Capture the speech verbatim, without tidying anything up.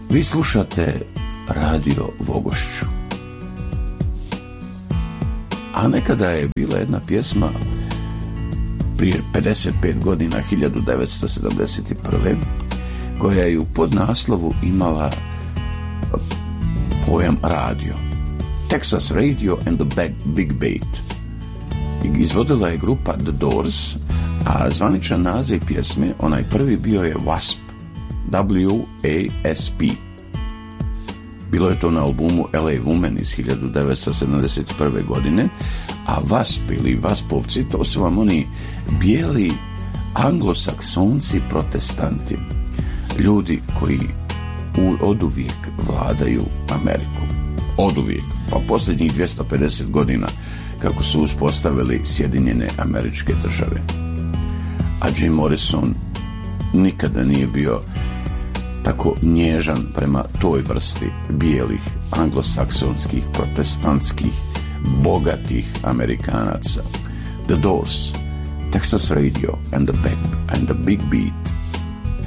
Vi slušate Radio Vogošću. A nekada je bila jedna pjesma prije pedeset pet godina, hiljadu devetsto sedamdeset prve, koja je u podnaslovu imala pojam radio. Texas Radio and the Big Beat. Izvodila je grupa The Doors, a zvaničan naziv pjesme, onaj prvi, bio je W A S P. W A S P. Bilo je to na albumu L A Woman iz hiljadu devetsto sedamdeset prve godine, a W A S P ili Vaspovci, to su vam oni bijeli anglosaksonci protestanti, ljudi koji oduvijek vladaju Ameriku. Oduvijek, pa posljednjih dvjesto pedeset godina kako su uspostavili Sjedinjene Američke Države. A Jim Morrison nikada nije bio tako nježan prema toj vrsti bijelih anglosaksonskih, protestantskih, bogatih Amerikanaca. The Doors, Texas Radio and the Big, and the Big Beat.